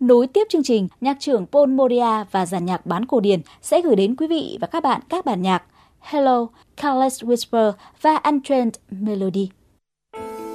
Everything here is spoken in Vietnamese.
Nối tiếp chương trình, nhạc trưởng Paul Moria và dàn nhạc bán cổ điển sẽ gửi đến quý vị và các bạn các bản nhạc Hello, Careless Whisper và Untrained Melody.